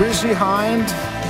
Chrissy Hind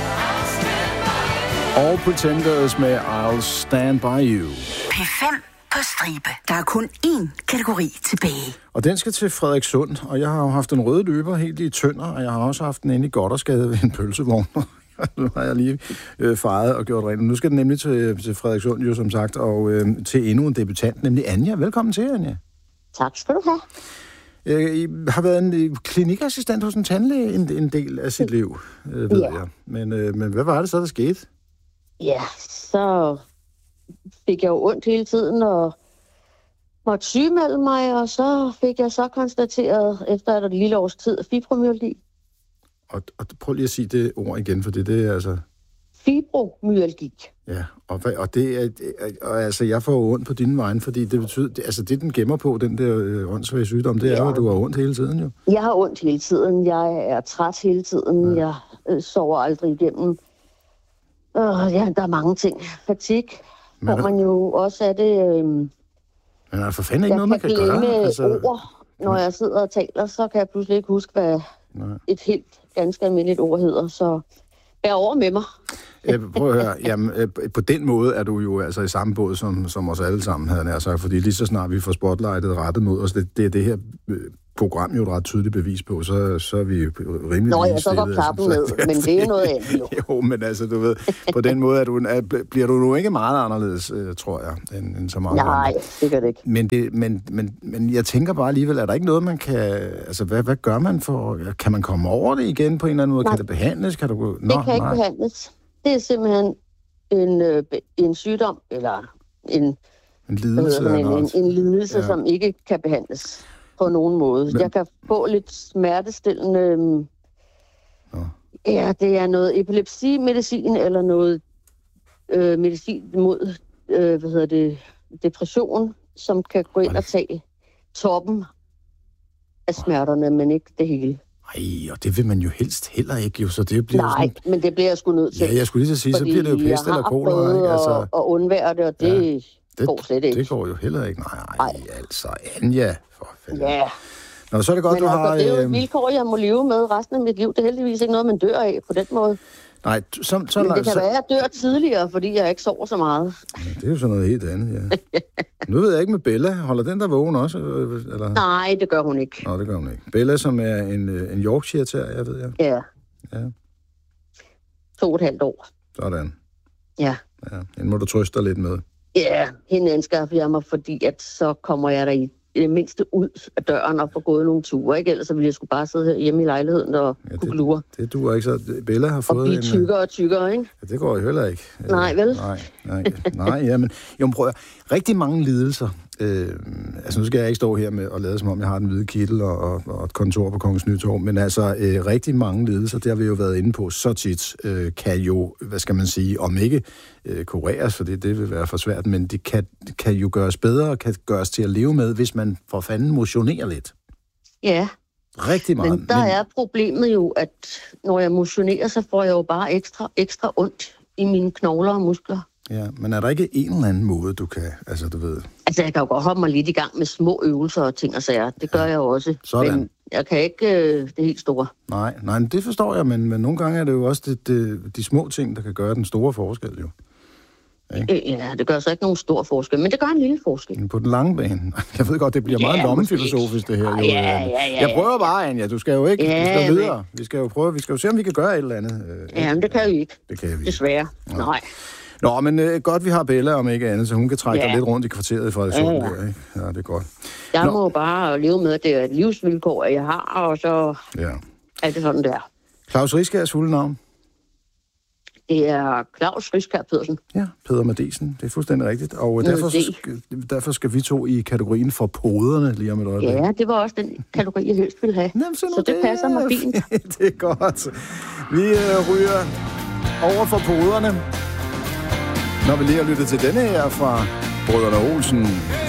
og Pretenders med I'll Stand By You. P5 på stribe. Der er kun én kategori tilbage. Og den skal til Frederikssund, og jeg har jo haft en røde løber helt i Tønder, og jeg har også haft den inde i Goddersgade ved en pølsevogn. Nu har jeg lige fejret og gjort rent. Nu skal den nemlig til Frederikssund, jo som sagt, og til endnu en debutant, nemlig Anja. Velkommen til, Anja. Tak skal du have. I har været en klinikassistent hos en tandlæge en del af sit liv, ved jeg. Men hvad var det så, der skete? Ja, så fik jeg jo ondt hele tiden, og måtte sygemelde mig, og så fik jeg så konstateret, efter et lille års tid, fibromyalgi. Og prøv lige at sige det ord igen, for det er altså... Fibromyalgi. Ja, og det er... Og altså, jeg får ondt på dine vegne, fordi det betyder... Altså, det den gemmer på, den der åndssvage sygdom, det er jo, at du har ondt hele tiden, jo. Jeg har ondt hele tiden. Jeg er træt hele tiden. Ja. Jeg sover aldrig igennem. Ja, der er mange ting. Fatig, hvor man jo også er det... Men er der for fanden ikke noget, man kan gøre? Altså... ord, når jeg sidder og taler, så kan jeg pludselig ikke huske, hvad et helt ganske almindeligt ord hedder. Så bær over med mig. Prøv at høre. Jamen, på den måde er du jo altså i samme båd som os alle sammen, havde jeg sagt. Fordi lige så snart vi får spotlightet rettet mod os, det er det her program jo et ret tydeligt bevis på, så er vi rimelig... Nå ja, så går klappen ned, men det er noget andet jo. Jo, men altså, du ved, på den måde bliver du nu ikke meget anderledes, tror jeg, end så mange. Nej, sikkert ikke. Men jeg tænker bare alligevel, er der ikke noget, man kan... Altså, hvad gør man for... Kan man komme over det igen på en eller anden måde? Nej. Kan det behandles? Kan du... Det kan ikke behandles. Det er simpelthen en sygdom, eller en lidelse, en lidelse som ikke kan behandles på nogen måde. Men jeg kan få lidt smertestillende... Ja, det er noget epilepsimedicin, eller noget medicin mod depression, som kan gå ind og tage toppen af smerterne, men ikke det hele. Ej, og det vil man jo helst heller ikke, jo, så det bliver Nej, sådan... men det bliver jeg sgu nødt til. Ja, jeg skulle lige så sige, så bliver det jo pest eller kolera, ikke? Altså... at undvære det, og det går slet ikke. Det går jo heller ikke. Nej, altså, Anja, for fanden. Ja. Nå, så er det godt, men du har... det er jo et vilkår, jeg må leve med resten af mit liv. Det er heldigvis ikke noget, man dør af på den måde. Nej, men det kan være, at jeg dør tidligere, fordi jeg ikke sover så meget. Ja, det er jo sådan noget helt andet, ja. Nu ved jeg ikke med Bella. Holder den der vågen også? Eller? Nej, det gør hun ikke. Nå, det gør hun ikke. Bella, som er en Yorkshire terrier, ved jeg. Ja. 2,5 år. Sådan. Ja. Den må du trøste dig lidt med. Ja, hende anskaffer jeg mig, fordi at så kommer jeg der i det mindste ud af døren og får gået nogle ture, ikke? Ellers ville jeg skulle bare sidde her hjemme i lejligheden og kunne glure. Det duer ikke, så Bella har fået og blive tykkere og tykkere, ikke? Ja, det går jo heller ikke. Nej, vel? Nej, jamen, prøv at, rigtig mange lidelser. Altså, nu skal jeg ikke stå her med og lade som om, jeg har den hvide kittel og et kontor på Kongens Nytorv, men altså, rigtig mange lidelser, det har vi jo været inde på, så tit kan jo, hvad skal man sige, om ikke kureres, for det vil være for svært, men det kan jo gøres bedre og kan gøres til at leve med, hvis man for fanden motionerer lidt. Ja. Rigtig meget. Men der er problemet jo, at når jeg motionerer, så får jeg jo bare ekstra ondt i mine knogler og muskler. Ja, men er der ikke en eller anden måde, du kan, altså du ved... Altså, jeg kan jo godt hoppe mig lidt i gang med små øvelser og ting og sager. Det gør jeg jo også. Sådan. Men jeg kan ikke det helt store. Nej, det forstår jeg, men nogle gange er det jo også de små ting, der kan gøre den store forskel, jo. Ja, det gør så ikke nogen stor forskel, men det gør en lille forskel. På den lange bane. Jeg ved godt, det bliver meget lommefilosofisk, det her. Jo. Jeg prøver bare, Anja. Du skal jo ikke. Vi skal videre. Vi skal jo se, om vi kan gøre et eller andet. Men det kan vi ikke. Det kan vi. Desværre. Nej. Nå, men godt, vi har Bella, om ikke andet, så hun kan trække dig lidt rundt i kvarteret i Frederikssund. Ja, det er godt. Jeg må bare leve med, at det er et livsvilkår, jeg har, og så er det sådan, der. Claus Riskærs fulde navn? Det er Claus Riskær Pedersen. Ja, Peder Madesen. Det er fuldstændig rigtigt. Og derfor skal vi to i kategorien for poderne lige om et øjeblik. Ja, det var også den kategori, jeg helst ville have. Jamen, så det passer mig fint. Det er godt. Vi ryger over for poderne, når vi lige har lyttet til denne her fra Brødrene Olsen.